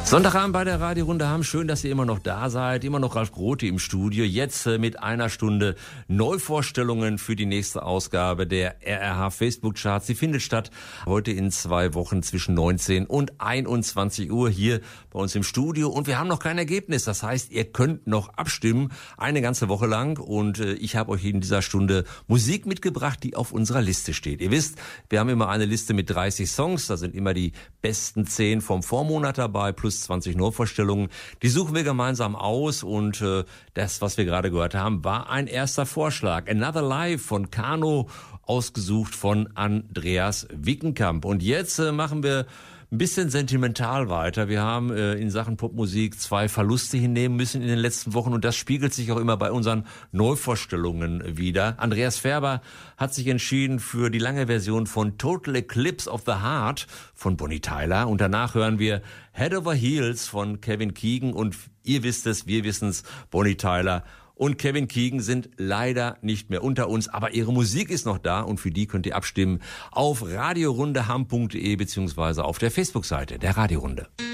Sonntagabend bei der Radiorunde Hamm. Schön, dass ihr immer noch da seid. Immer noch Ralf Grote im Studio. Jetzt mit einer Stunde Neuvorstellungen für die nächste Ausgabe der RRH Facebook Charts. Sie findet statt heute in 2 Wochen zwischen 19 und 21 Uhr hier bei uns im Studio. Und wir haben noch kein Ergebnis. Das heißt, ihr könnt noch abstimmen, eine ganze Woche lang. Und ich habe euch in dieser Stunde Musik mitgebracht, die auf unserer Liste steht. Ihr wisst, wir haben immer eine Liste mit 30 Songs. Da sind immer die besten 10 vom Vormonat dabei, plus 20 Neuvorstellungen. Die suchen wir gemeinsam aus und das, was wir gerade gehört haben, war ein erster Vorschlag. Another Life von Kano, ausgesucht von Andreas Wickenkamp. Und jetzt machen wir ein bisschen sentimental weiter. Wir haben in Sachen Popmusik 2 Verluste hinnehmen müssen in den letzten Wochen und das spiegelt sich auch immer bei unseren Neuvorstellungen wieder. Andreas Färber hat sich entschieden für die lange Version von Total Eclipse of the Heart von Bonnie Tyler und danach hören wir Head Over Heels von Kevin Keegan und ihr wisst es, wir wissen es, Bonnie Tyler und Kevin Keegan sind leider nicht mehr unter uns, aber ihre Musik ist noch da und für die könnt ihr abstimmen auf radiorundehamm.de beziehungsweise auf der Facebook-Seite der Radiorunde.